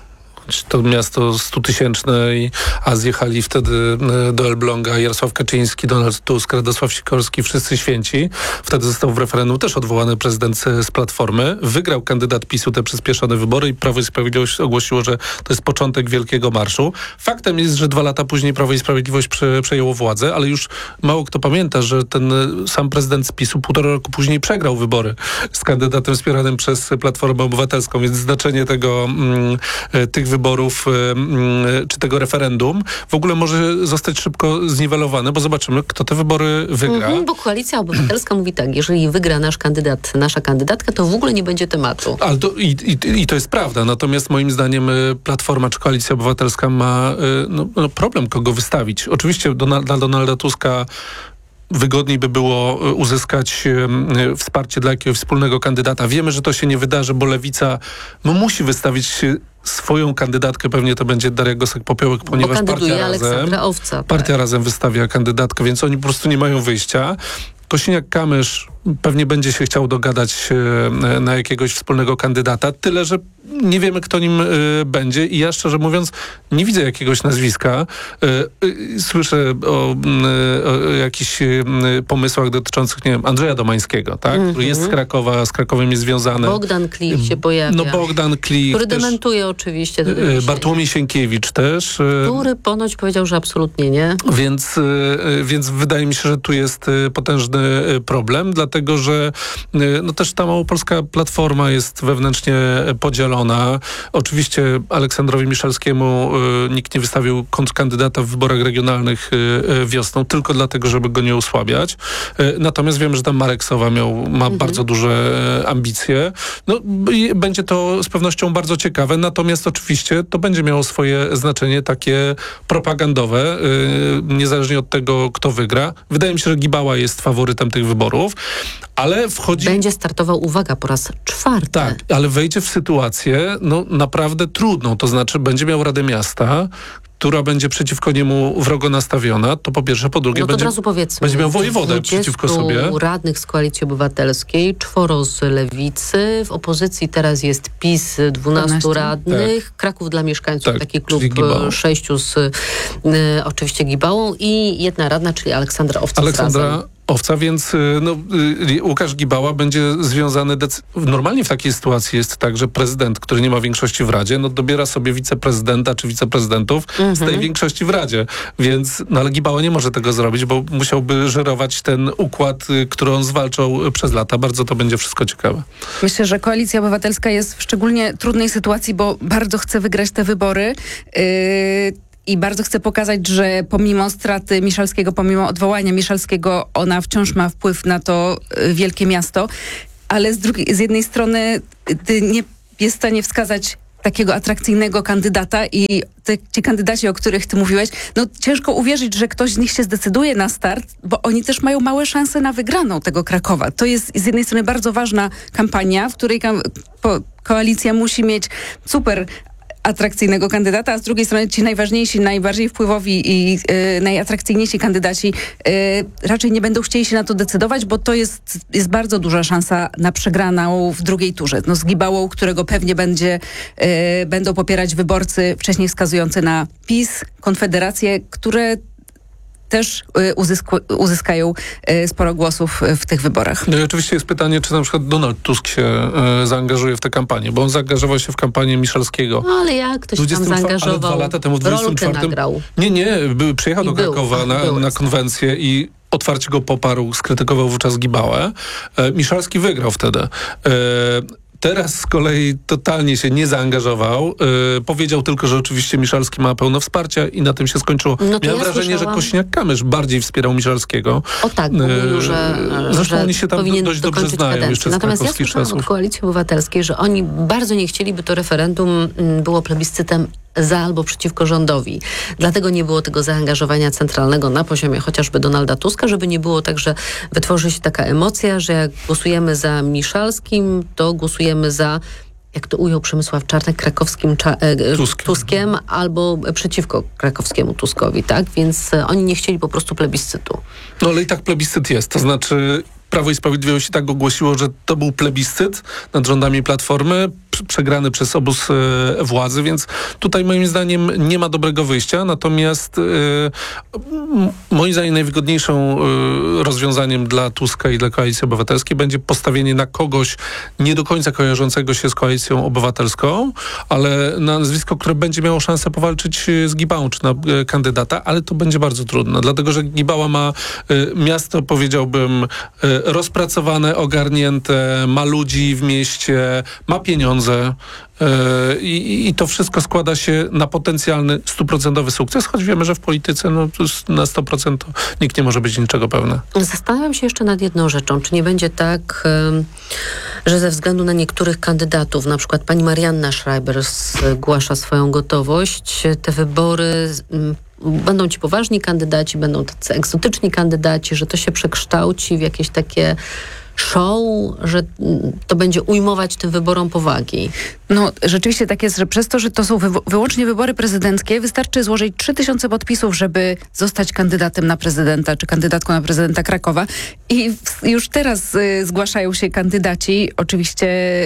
to miasto 100-tysięczne, a zjechali wtedy do Elbląga Jarosław Kaczyński, Donald Tusk, Radosław Sikorski, wszyscy święci. Wtedy został w referendum też odwołany prezydent z Platformy. Wygrał kandydat PiS-u te przyspieszone wybory i Prawo i Sprawiedliwość ogłosiło, że to jest początek wielkiego marszu. Faktem jest, że 2 lata później Prawo i Sprawiedliwość przejęło władzę, ale już mało kto pamięta, że ten sam prezydent z PiS-u 1,5 roku później przegrał wybory z kandydatem wspieranym przez Platformę Obywatelską, więc znaczenie tych wyborów czy tego referendum w ogóle może zostać szybko zniwelowane, bo zobaczymy, kto te wybory wygra. Bo Koalicja Obywatelska mówi tak, jeżeli wygra nasz kandydat, nasza kandydatka, to w ogóle nie będzie tematu. Ale to jest prawda, natomiast moim zdaniem Platforma czy Koalicja Obywatelska ma problem, kogo wystawić. Oczywiście dla Donalda Tuska wygodniej by było uzyskać wsparcie dla jakiegoś wspólnego kandydata. Wiemy, że to się nie wydarzy, bo Lewica musi wystawić swoją kandydatkę, pewnie to będzie Daria Gosek-Popiołek, ponieważ Partia Razem wystawia kandydatkę, więc oni po prostu nie mają wyjścia. Kosiniak-Kamysz pewnie będzie się chciał dogadać na jakiegoś wspólnego kandydata, tyle że nie wiemy, kto nim będzie i ja szczerze mówiąc nie widzę jakiegoś nazwiska. Słyszę o jakichś pomysłach dotyczących, nie wiem, Andrzeja Domańskiego, tak? Który jest z Krakowa, z Krakowem jest związany. Bogdan Klich się pojawia. Bogdan Klich. Który dementuje oczywiście. Bartłomiej Sienkiewicz też. Który ponoć powiedział, że absolutnie nie. Więc wydaje mi się, że tu jest potężny problem, dlatego że też ta małopolska Platforma jest wewnętrznie podzielona. Oczywiście Aleksandrowi Miszalskiemu nikt nie wystawił kontrkandydata w wyborach regionalnych wiosną, tylko dlatego, żeby go nie osłabiać. Natomiast wiem, że tam Marek Sowa ma bardzo duże ambicje. Będzie to z pewnością bardzo ciekawe, natomiast oczywiście to będzie miało swoje znaczenie takie propagandowe, niezależnie od tego, kto wygra. Wydaje mi się, że Gibała jest faworytem tych wyborów, ale wchodzi... Będzie startował, uwaga, po raz 4. Tak, ale wejdzie w sytuację naprawdę trudną. To znaczy będzie miał Radę Miasta, która będzie przeciwko niemu wrogo nastawiona, to po pierwsze, po drugie będzie miał wojewodę przeciwko sobie. 20 radnych z Koalicji Obywatelskiej, 4 z Lewicy, w opozycji teraz jest PiS, 12 radnych, tak. Kraków dla mieszkańców, taki klub 6 z oczywiście Gibałą i 1 radna, czyli Aleksandra Owca, więc Łukasz Gibała będzie związany... Normalnie w takiej sytuacji jest tak, że prezydent, który nie ma większości w Radzie, dobiera sobie wiceprezydenta czy wiceprezydentów z tej większości w Radzie. Więc, ale Gibała nie może tego zrobić, bo musiałby żerować ten układ, który on zwalczał przez lata. Bardzo to będzie wszystko ciekawe. Myślę, że Koalicja Obywatelska jest w szczególnie trudnej sytuacji, bo bardzo chce wygrać te wybory. I bardzo chcę pokazać, że pomimo straty Miszalskiego, pomimo odwołania Miszalskiego, ona wciąż ma wpływ na to wielkie miasto, ale z jednej strony nie jest w stanie wskazać takiego atrakcyjnego kandydata i ci kandydaci, o których ty mówiłeś, ciężko uwierzyć, że ktoś z nich się zdecyduje na start, bo oni też mają małe szanse na wygraną tego Krakowa. To jest z jednej strony bardzo ważna kampania, w której koalicja musi mieć super atrakcyjnego kandydata, a z drugiej strony ci najważniejsi, najbardziej wpływowi i najatrakcyjniejsi kandydaci raczej nie będą chcieli się na to decydować, bo to jest bardzo duża szansa na przegraną w drugiej turze. Z Gibałą, którego pewnie będą popierać wyborcy wcześniej wskazujący na PiS, Konfederację, które też uzyskają sporo głosów w tych wyborach. No i oczywiście jest pytanie, czy na przykład Donald Tusk się zaangażuje w tę kampanię, bo on zaangażował się w kampanię Miszalskiego. No ale jak ktoś tam zaangażował? Ale 2 lata temu, w 24. nagrał. Nie, przyjechał do Krakowa na konwencję i otwarcie go poparł, skrytykował wówczas Gibałę. Miszalski wygrał wtedy. Teraz z kolei totalnie się nie zaangażował. Powiedział tylko, że oczywiście Miszalski ma pełno wsparcia i na tym się skończyło. Miałem wrażenie, że Kosiniak-Kamysz bardziej wspierał Miszalskiego. Mówił, że zresztą oni się tam dość dobrze znają jeszcze z Natomiast krakowskich czasów. Od Koalicji Obywatelskiej, że oni bardzo nie chcieli, by to referendum było plebiscytem za albo przeciwko rządowi. Dlatego nie było tego zaangażowania centralnego na poziomie chociażby Donalda Tuska, żeby nie było tak, że wytworzy się taka emocja, że jak głosujemy za Miszalskim, to głosujemy za, jak to ujął Przemysław Czarnek, krakowskim Tuskiem albo przeciwko krakowskiemu Tuskowi, tak? Więc oni nie chcieli po prostu plebiscytu. Ale i tak plebiscyt jest. To znaczy Prawo i Sprawiedliwość tak ogłosiło, że to był plebiscyt nad rządami Platformy. przegrany przez obóz władzy, więc tutaj moim zdaniem nie ma dobrego wyjścia, natomiast moim zdaniem najwygodniejszą rozwiązaniem dla Tuska i dla Koalicji Obywatelskiej będzie postawienie na kogoś nie do końca kojarzącego się z Koalicją Obywatelską, ale na nazwisko, które będzie miało szansę powalczyć z Gibałą czy na kandydata, ale to będzie bardzo trudne, dlatego że Gibała ma miasto, powiedziałbym, rozpracowane, ogarnięte, ma ludzi w mieście, ma pieniądze i to wszystko składa się na potencjalny 100% sukces, choć wiemy, że w polityce na 100% to nikt nie może być niczego pewny. Zastanawiam się jeszcze nad jedną rzeczą. Czy nie będzie tak, że ze względu na niektórych kandydatów, na przykład pani Marianna Schreiber zgłasza swoją gotowość, te wybory będą ci poważni kandydaci, będą tacy egzotyczni kandydaci, że to się przekształci w jakieś takie show, że to będzie ujmować tym wyborom powagi. No, rzeczywiście tak jest, że przez to, że to są wyłącznie wybory prezydenckie, wystarczy złożyć 3000 podpisów, żeby zostać kandydatem na prezydenta, czy kandydatką na prezydenta Krakowa. I już teraz zgłaszają się kandydaci. Oczywiście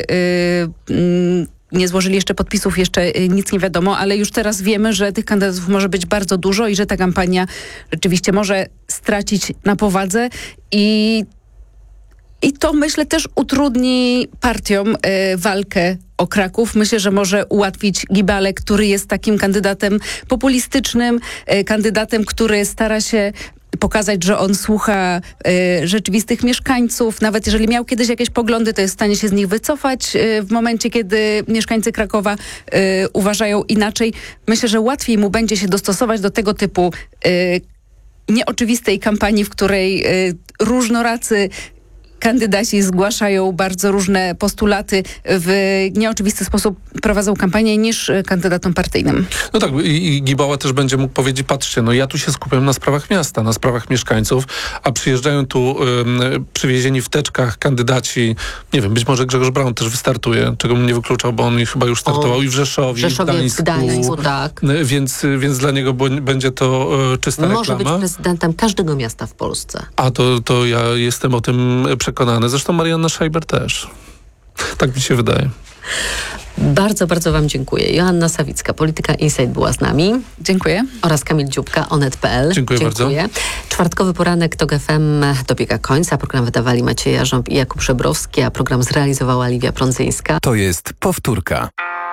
nie złożyli jeszcze podpisów, jeszcze nic nie wiadomo, ale już teraz wiemy, że tych kandydatów może być bardzo dużo i że ta kampania rzeczywiście może stracić na powadze i to, myślę, też utrudni partiom walkę o Kraków. Myślę, że może ułatwić Gibale, który jest takim kandydatem populistycznym, kandydatem, który stara się pokazać, że on słucha rzeczywistych mieszkańców. Nawet jeżeli miał kiedyś jakieś poglądy, to jest w stanie się z nich wycofać w momencie, kiedy mieszkańcy Krakowa uważają inaczej. Myślę, że łatwiej mu będzie się dostosować do tego typu nieoczywistej kampanii, w której różnoracy kandydaci zgłaszają bardzo różne postulaty, w nieoczywisty sposób prowadzą kampanię, niż kandydatom partyjnym. No tak, i Gibała też będzie mógł powiedzieć, patrzcie, no ja tu się skupiam na sprawach miasta, na sprawach mieszkańców, a przyjeżdżają tu przywiezieni w teczkach kandydaci, nie wiem, być może Grzegorz Braun też wystartuje, czego bym nie wykluczał, bo on chyba już startował i w Rzeszowie, i w Gdańsku, tak. Więc dla niego będzie to czysta reklama. Może być prezydentem każdego miasta w Polsce. A to ja jestem o tym przekonany. Zresztą Marianna Schreiber też. Tak mi się wydaje. Bardzo, bardzo wam dziękuję. Joanna Sawicka, Polityka Insight była z nami. Dziękuję. Oraz Kamil Dziubka, Onet.pl. Dziękuję bardzo. Czwartkowy poranek TOK FM dobiega końca. Program wydawali Maciej Jarząb i Jakub Żebrowski, a program zrealizowała Liwia Prądzyńska. To jest powtórka.